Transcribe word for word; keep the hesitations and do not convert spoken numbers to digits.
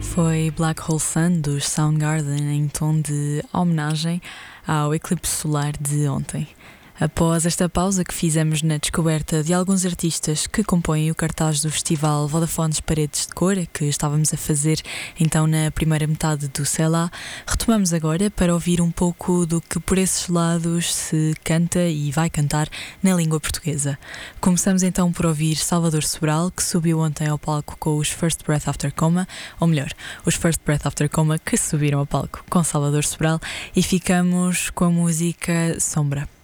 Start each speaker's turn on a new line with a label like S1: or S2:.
S1: foi Black Hole Sun dos Soundgarden em tom de homenagem ao eclipse solar de ontem. Após esta pausa que fizemos na descoberta de alguns artistas que compõem o cartaz do festival Vodafones Paredes de Cor, que estávamos a fazer então na primeira metade do Sei Lá, retomamos agora para ouvir um pouco do que por esses lados se canta e vai cantar na língua portuguesa. Começamos então por ouvir Salvador Sobral, que subiu ontem ao palco com os First Breath After Coma, ou melhor, os First Breath After Coma que subiram ao palco com Salvador Sobral, e ficamos com a música Sombra.